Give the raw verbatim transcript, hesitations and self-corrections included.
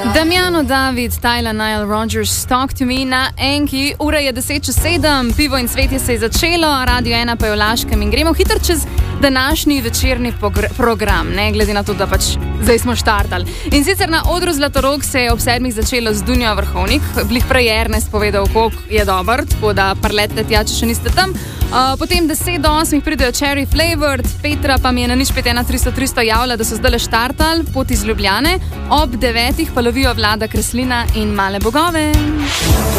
Damiano David, Tyler, Nile Rodgers, Talk to Me na enki. Ura je deset čez sedem, pivo in cvetje se je začelo, Radio ena pa je v Laškem in gremo hitro čez današnji večerni program, ne glede na to, da pač zdaj smo štartali. In sicer na odru Zlatorog se je ob sedmih začelo z Dunjo Vrhovnik, blih prej Ernest povedal, koliko je dober, tako da parlete tja, če še niste tam. Uh, potem deset do osmih pridejo Cherry Flavored, Petra pa mi je na nič pet ena tristo tristo javila, da so zdaj le štartali pot iz Ljubljane, ob devetih pa lovijo Vlada Kreslina in Male bogove.